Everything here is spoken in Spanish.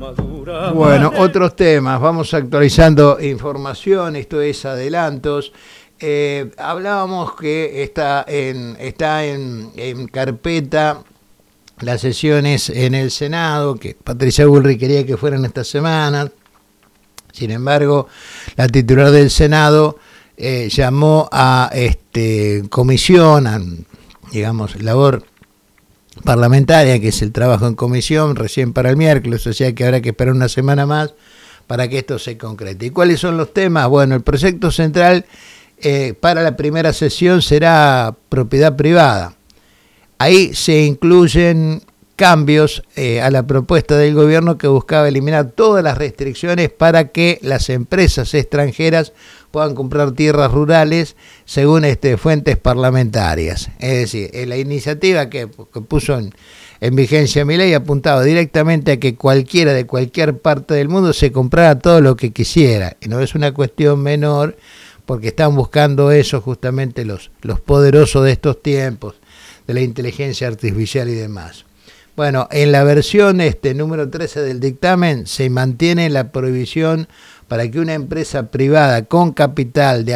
Bueno, otros temas, vamos actualizando información, esto es adelantos. Hablábamos que está en carpeta las sesiones en el Senado, que Patricia Bullrich quería que fueran esta semana. Sin embargo, la titular del Senado llamó a comisión, a, digamos, labor parlamentaria, que es el trabajo en comisión, recién para el miércoles, o sea que habrá que esperar una semana más para que esto se concrete. ¿Y cuáles son los temas? Bueno, el proyecto central para la primera sesión será propiedad privada. Ahí se incluyen cambios a la propuesta del gobierno que buscaba eliminar todas las restricciones para que las empresas extranjeras puedan comprar tierras rurales según fuentes parlamentarias. Es decir, la iniciativa que puso en vigencia Milei apuntaba directamente a que cualquiera de cualquier parte del mundo se comprara todo lo que quisiera. Y no es una cuestión menor, porque están buscando eso justamente los poderosos de estos tiempos, de la inteligencia artificial y demás. Bueno, en la versión número 13 del dictamen se mantiene la prohibición para que una empresa privada con capital de